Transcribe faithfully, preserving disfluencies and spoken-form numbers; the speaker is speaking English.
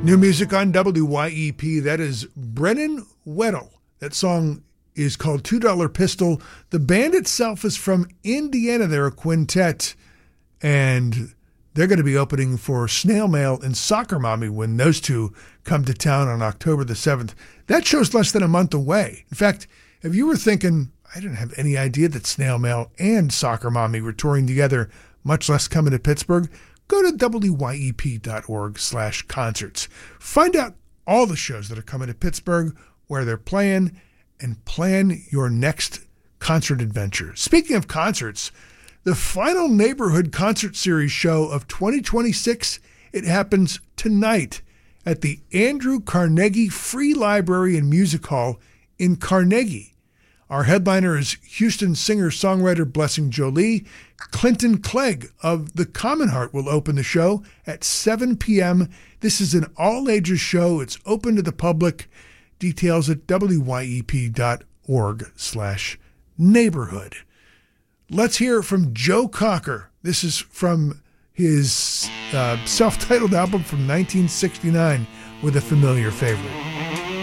New music on W Y E P. That is Brennan Weddle. That song is called two dollar Pistol. The band itself is from Indiana. They're a quintet, and they're going to be opening for Snail Mail and Soccer Mommy when those two come to town on October the seventh. That show's less than a month away. In fact, if you were thinking, I didn't have any idea that Snail Mail and Soccer Mommy were touring together, much less coming to Pittsburgh, go to W Y E P dot org slash concerts. Find out all the shows that are coming to Pittsburgh, where they're playing, and plan your next concert adventure. Speaking of concerts, the final Neighborhood Concert Series show of twenty twenty-six, it happens tonight at the Andrew Carnegie Free Library and Music Hall in Carnegie. Our headliner is Houston singer-songwriter Blessing Jolie. Clinton Clegg of The Common Heart will open the show at seven p.m. This is an all-ages show. It's open to the public. Details at W Y E P dot org slash neighborhood. Let's hear from Joe Cocker. This is from his uh, self-titled album from nineteen sixty-nine with a familiar favorite.